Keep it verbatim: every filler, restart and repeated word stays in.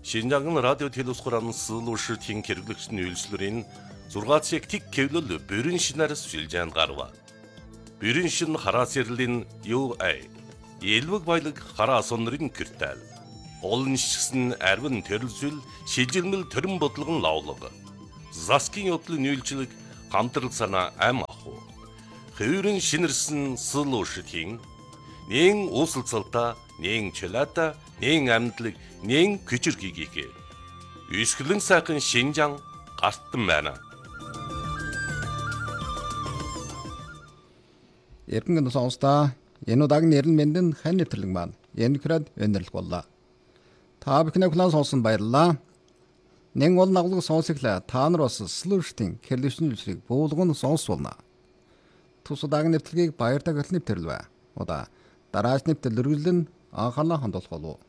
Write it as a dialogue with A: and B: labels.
A: Шинжаан радио телевизхоран сылуушртын хэрэглэгчний үйлслэрийн зургаацыг тик кевлэл бүрэн шинээр сүлжээнд гарва. Бүрэн шин хараа сэрлийн ю эй элвэг баялаг хараа сонрын киртэл. Олон шигсэн арвин төрөлсөл шижилмэл төрөн бодлогон лавлага. Заскин явдлын үйлчлэг хамтрал санаа ам аху. Хөвөрн шинэрсэн сылуушртын нэн усалцалта, нэн челата, нэн амтлаг, нэн күчирхийгээ. Үсгэлэн сайхан Шинжаан гартан байна.
B: Эргэн сонсдоо энэ удаагийн нэрэн мэндэн хань нэвтрэлэг маань энэ хэрэг өндөрлөх боллоо. Та бүхний план сонсон баярлалаа. Нэн бол нагуулга сонсоглаа. Та нар бас слуштын хэрэглэшний үйлчлэг буулган сонсуулна. Тус удаагийн нэвтрэлгийг баяртай хөтлөн нэвтрэлвэ. Удаа дараач нэвтрэл үргэлжлэн анхаалаа хандуулах болов.